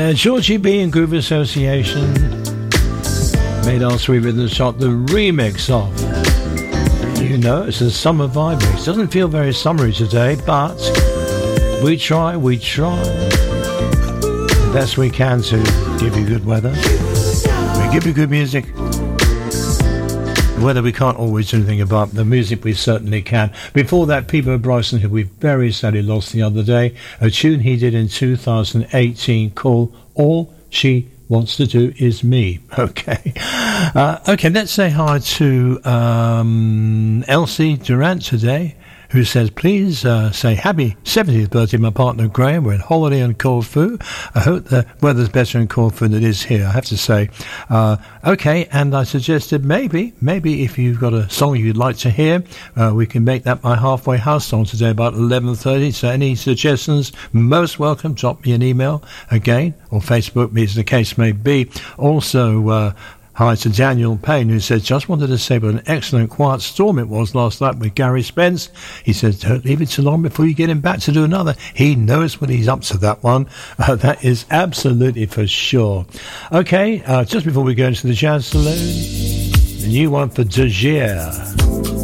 Georgie B and Groove Association made our Sweet Rhythm Shot the remix of, you know, it's a summer vibe mix. Doesn't feel very summery today, but we try the best we can to give you good weather. We give you good music. The weather we can't always do anything about. The music we certainly can. Before that, Peter Bryson, who we very sadly lost the other day, a tune he did in 2018 called All She Wants to Do Is Me. Okay. Okay, let's say hi to Elsie Durant today, who says, please say happy 70th birthday to my partner Graham. We're on holiday in Corfu. I hope the weather's better in Corfu than it is here, I have to say. Okay, and I suggested maybe if you've got a song you'd like to hear, we can make that my halfway house song today about 11:30. So any suggestions, most welcome. Drop me an email again, or Facebook me as the case may be. Also, hi to Daniel Payne, who said, just wanted to say what an excellent quiet storm it was last night with Gary Spence. He says, don't leave it too long before you get him back to do another. He knows what he's up to, that one. That is absolutely for sure. Okay, just before we go into the Jazz Saloon, the new one for De Gea.